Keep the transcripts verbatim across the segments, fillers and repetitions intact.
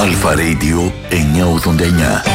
Αλφα Radio εννιακόσια ογδόντα εννιά.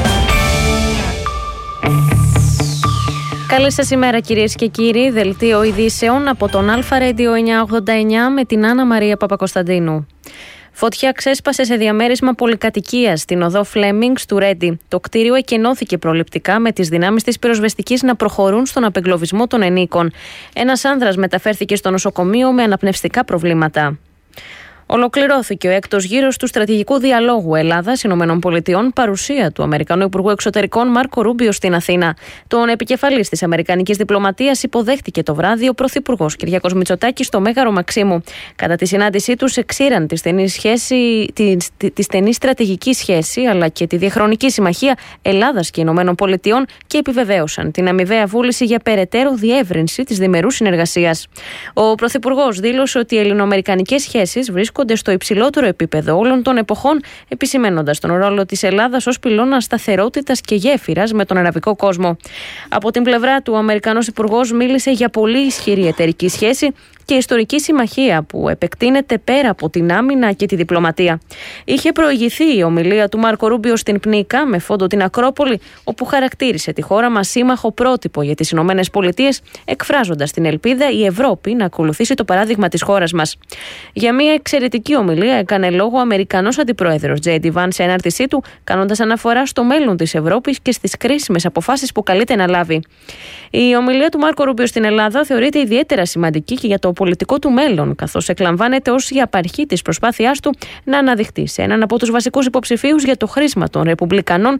Καλή σας ημέρα κυρίες και κύριοι, δελτίο ειδήσεων από τον Αλφα Radio εννιακόσια ογδόντα εννιά με την Άννα Μαρία Παπακοσταντίνου. Φωτιά ξέσπασε σε διαμέρισμα πολυκατοικίας στην οδό Φλέμινγκς του Ρέντι. Το κτίριο εκενώθηκε προληπτικά με τις δυνάμεις της πυροσβεστικής να προχωρούν στον απεγκλωβισμό των ενίκων. Ένας άνδρας μεταφέρθηκε στο νοσοκομείο με αναπνευστικά προβλήματα. Ολοκληρώθηκε ο έκτος γύρος του στρατηγικού διαλόγου Ελλάδα-ΗΠΑ, παρουσία του Αμερικανού Υπουργού Εξωτερικών Μάρκο Ρούμπιο στην Αθήνα. Τον επικεφαλής της Αμερικανικής Διπλωματίας υποδέχτηκε το βράδυ ο Πρωθυπουργός Κυριάκος Μητσοτάκης στο Μέγαρο Μαξίμου. Κατά τη συνάντησή τους εξήραν τη στενή, σχέση, τη, τη, τη στενή στρατηγική σχέση αλλά και τη διαχρονική συμμαχία Ελλάδας και ΗΠΑ και επιβεβαίωσαν την αμοιβαία βούληση για περαιτέρω διεύρυνση της διμερούς συνεργασίας. Ο Πρωθυπουργός δήλωσε ότι οι ελληνοαμερικανικές σχέσεις βρίσκονται στο υψηλότερο επίπεδο όλων των εποχών, επισημαίνοντας τον ρόλο της Ελλάδας ως πυλώνα σταθερότητας και γέφυρας με τον αραβικό κόσμο. Από την πλευρά του, ο Αμερικανός Υπουργός μίλησε για πολύ ισχυρή εταιρική σχέση και ιστορική συμμαχία που επεκτείνεται πέρα από την άμυνα και τη διπλωματία. Είχε προηγηθεί η ομιλία του Μάρκο Ρούμπιο στην Πνίκα με φόντο την Ακρόπολη, όπου χαρακτήρισε τη χώρα μας σύμμαχο πρότυπο για τις Ηνωμένες Πολιτείες, εκφράζοντας την ελπίδα η Ευρώπη να ακολουθήσει το παράδειγμα της χώρας μας. Για μια εξαιρετική ομιλία έκανε λόγο ο Αμερικανός Αντιπρόεδρος Τζέι Ντι Βανς σε ενάρτησή του, κάνοντας αναφορά στο μέλλον της Ευρώπης και στις κρίσιμες αποφάσεις που καλείται να λάβει. Η ομιλία του Μάρκο Ρούμπιο στην Ελλάδα θεωρείται ιδιαίτερα σημαντική και για το πολιτικό του μέλλον, καθώς εκλαμβάνεται ως η απαρχή της προσπάθειάς του να αναδειχτεί σε έναν από τους βασικούς υποψηφίους για το χρήσμα των Ρεπουμπλικανών,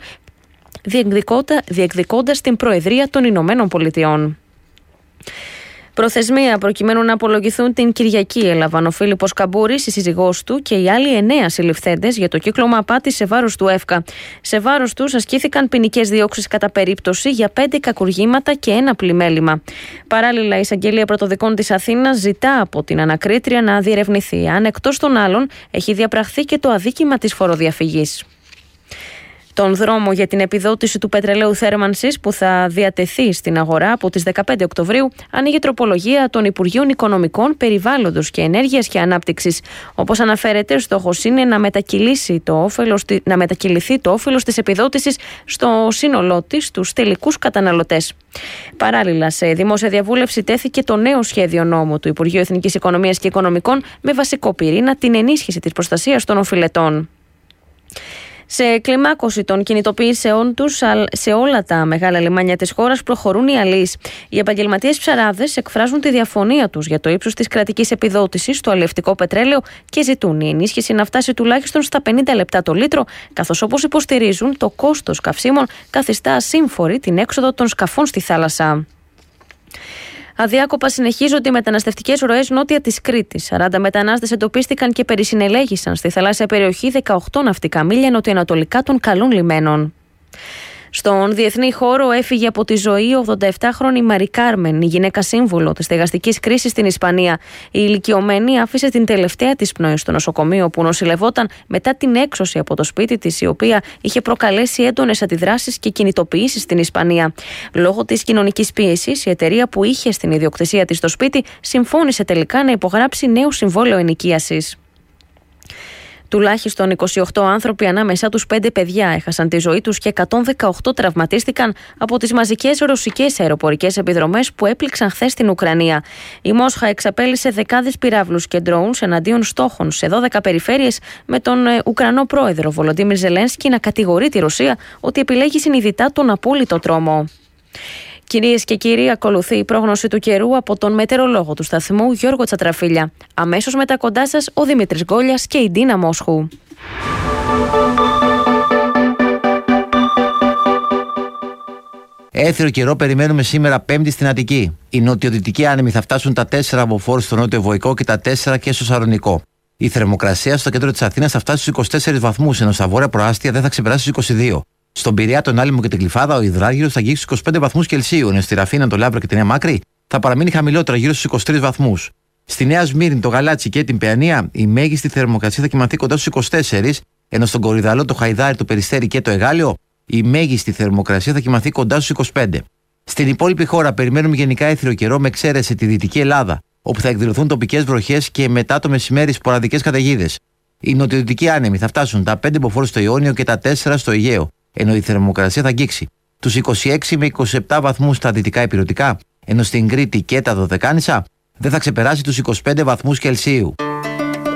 διεκδικώντας την Προεδρία των Ηνωμένων Πολιτειών. Προθεσμία προκειμένου να απολογηθούν την Κυριακή έλαβαν ο Φίλιππος Καμπούρης, η σύζυγός του και οι άλλοι εννέα συλληφθέντες για το κύκλωμα απάτης σε βάρος του ΕΦΚΑ. Σε βάρος τους ασκήθηκαν ποινικές διώξεις κατά περίπτωση για πέντε κακουργήματα και ένα πλημέλημα. Παράλληλα, η Εισαγγελία Πρωτοδικών της Αθήνας ζητά από την ανακρίτρια να διερευνηθεί αν εκτός των άλλων έχει διαπραχθεί και το αδίκημα της φοροδιαφυγής. Τον δρόμο για την επιδότηση του πετρελαίου θέρμανσης που θα διατεθεί στην αγορά από τις δεκαπέντε Οκτωβρίου ανοίγει τροπολογία των Υπουργείων Οικονομικών, Περιβάλλοντος και Ενέργειας και Ανάπτυξης. Όπως αναφέρεται, στόχος είναι να, το όφελος, να μετακυληθεί το όφελος της επιδότησης στο σύνολό της στους τελικούς καταναλωτές. Παράλληλα, σε δημόσια διαβούλευση τέθηκε το νέο σχέδιο νόμου του Υπουργείου Εθνικής Οικονομίας και Οικονομικών με βασικό πυρήνα την ενίσχυση της προστασίας των οφειλετών. Σε κλιμάκωση των κινητοποιήσεών τους σε όλα τα μεγάλα λιμάνια της χώρας προχωρούν οι αλείς. Οι επαγγελματίες ψαράδες εκφράζουν τη διαφωνία τους για το ύψος της κρατικής επιδότησης στο αλλιευτικό πετρέλαιο και ζητούν η ενίσχυση να φτάσει τουλάχιστον στα πενήντα λεπτά το λίτρο, καθώς όπως υποστηρίζουν το κόστος καυσίμων καθιστά ασύμφορη την έξοδο των σκαφών στη θάλασσα. Αδιάκοπα συνεχίζονται οι μεταναστευτικές ροές νότια της Κρήτης. σαράντα μετανάστες εντοπίστηκαν και περισυνελέγησαν στη θαλάσσια περιοχή δεκαοκτώ ναυτικά μίλια νοτιοανατολικά των καλών λιμένων. Στον διεθνή χώρο έφυγε από τη ζωή η ογδονταεπτάχρονη Μαρί Κάρμεν, η γυναίκα σύμβολο της στεγαστικής κρίσης στην Ισπανία. Η ηλικιωμένη άφησε την τελευταία της πνοή στο νοσοκομείο που νοσηλευόταν μετά την έξωση από το σπίτι της, η οποία είχε προκαλέσει έντονες αντιδράσεις και κινητοποιήσεις στην Ισπανία. Λόγω της κοινωνικής πίεσης, η εταιρεία που είχε στην ιδιοκτησία της το σπίτι συμφώνησε τελικά να υπογράψει νέο συμβόλαιο ενοικίασης. Τουλάχιστον είκοσι οκτώ άνθρωποι, ανάμεσά τους πέντε παιδιά, έχασαν τη ζωή τους και εκατόν δεκαοκτώ τραυματίστηκαν από τις μαζικές ρωσικές αεροπορικές επιδρομές που έπληξαν χθες στην Ουκρανία. Η Μόσχα εξαπέλυσε δεκάδες πυράβλους και ντρόουνς εναντίον στόχων σε δώδεκα περιφέρειες, με τον Ουκρανό πρόεδρο Βολοντίμιρ Ζελένσκι να κατηγορεί τη Ρωσία ότι επιλέγει συνειδητά τον απόλυτο τρόμο. Κυρίες και κύριοι, ακολουθεί η πρόγνωση του καιρού από τον μετεωρολόγο του σταθμού Γιώργο Τσατραφίλια. Αμέσως μετά κοντά σας ο Δημήτρης Γκόλιας και η Ντίνα Μόσχου. Έθριο καιρό περιμένουμε σήμερα Πέμπτη στην Αττική. Οι νοτιοδυτικοί άνεμοι θα φτάσουν τα τέσσερα από Φόρους στο νότιο Βοϊκό και τα τέσσερα και στο Σαλονικό. Η θερμοκρασία στο κέντρο της Αθήνας θα φτάσει στους είκοσι τέσσερις βαθμούς, ενώ στα βόρεια προάστια δεν θα ξεπεράσει στους είκοσι δύο. Στον Πειραιά, τον Άλυμο και την Κλειφάδα, ο υδράργυρος θα αγγίξει στους είκοσι πέντε βαθμούς Κελσίου, ενώ στη Ραφίνα, το Λαύρο και τη Νέα Μάκρη θα παραμείνει χαμηλότερα, γύρω στους είκοσι τρεις βαθμούς. Στη Νέα Σμύρνη, το Γαλάτσι και την Παιανία, η μέγιστη θερμοκρασία θα κοιμανθεί κοντά στους είκοσι τέσσερις, ενώ στον Κορυδαλό, το Χαϊδάρι, το Περιστέρι και το Εγάλιο, η μέγιστη θερμοκρασία θα κοιμανθεί κοντά στους είκοσι πέντε. Στην υπόλοιπη χώρα περιμένουμε γενικά έθριο καιρό, με εξαίρεση τη Δυτική Ελλάδα, όπου θα εκδηλωθούν τοπικές βροχές και μετά το μεσημέρι σποραδικές καταιγίδες. Οι νοτιοδυτικοί άνεμοι θα φτάσουν τα πέντε μποφόρ στο Ιόνιο και τα τέσσερα στο Αιγαίο, ενώ η θερμοκρασία θα αγγίξει τους είκοσι έξι με είκοσι επτά βαθμούς στα δυτικά ηπειρωτικά, ενώ στην Κρήτη και τα Δωδεκάνησα δεν θα ξεπεράσει τους είκοσι πέντε βαθμούς Κελσίου.